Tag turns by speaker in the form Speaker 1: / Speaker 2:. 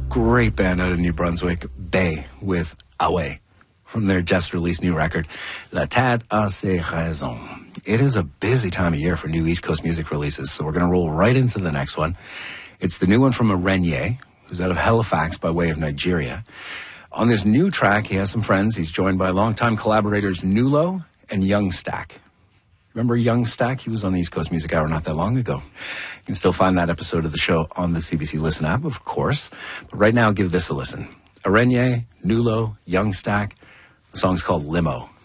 Speaker 1: Great band out of New Brunswick, Bay, with Away, from their just-released new record, La Tête a ses raisons. It is a busy time of year for new East Coast music releases, so we're going to roll right into the next one. It's the new one from Arenye, who's out of Halifax by way of Nigeria. On this new track, he has some friends. He's joined by longtime collaborators Nulo and Young Stack. Remember Young Stack? He was on the East Coast Music Hour not that long ago. You can still find that episode of the show on the CBC Listen app, of course. But right now, give this a listen. Arenye, Nulo, Young Stack. The song's called Limo.